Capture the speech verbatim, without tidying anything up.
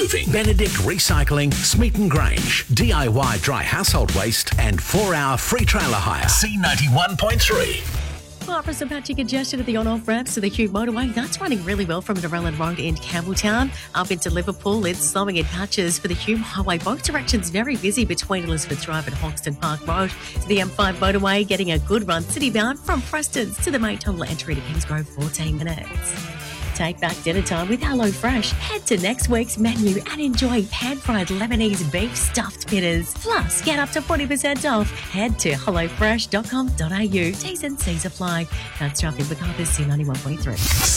Moving, Benedict Recycling, Smeaton Grange, D I Y dry household waste and four hour free trailer hire. C ninety-one point three. Apart from some patchy congestion at the on-off ramps to the Hugh motorway, that's running really well from Narellan Road in Campbelltown. Up into Liverpool, it's slowing in patches for the Hume Highway. Both directions very busy between Elizabeth Drive and Hoxton Park Road. To the M five motorway, getting a good run city-bound from Preston's to the main tunnel entry to Kingsgrove, fourteen minutes. Take back dinner time with HelloFresh. Head to next week's menu and enjoy pan-fried Lebanese beef stuffed pitters. Plus, get up to forty percent off. Head to hello fresh dot com dot a u. T's and C's apply. That's Traffic with Harper's C ninety-one point three.